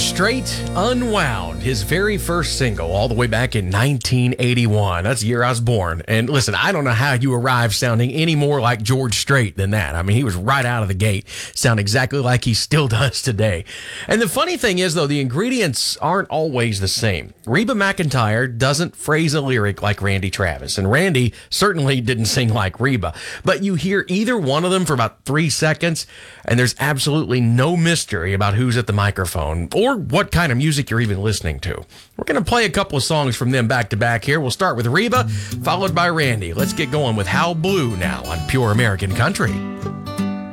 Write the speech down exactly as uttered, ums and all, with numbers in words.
Strait Unwound, his very first single, all the way back in nineteen eighty-one. That's the year I was born. And listen, I don't know how you arrived sounding any more like George Strait than that. I mean, he was right out of the gate, sound exactly like he still does today. And the funny thing is, though, the ingredients aren't always the same. Reba McEntire doesn't phrase a lyric like Randy Travis, and Randy certainly didn't sing like Reba. But you hear either one of them for about three seconds, and there's absolutely no mystery about who's at the microphone or what kind of music you're even listening to. We're going to play a couple of songs from them back to back here. We'll start with Reba, followed by Randy. Let's get going with How Blue now on Pure American Country.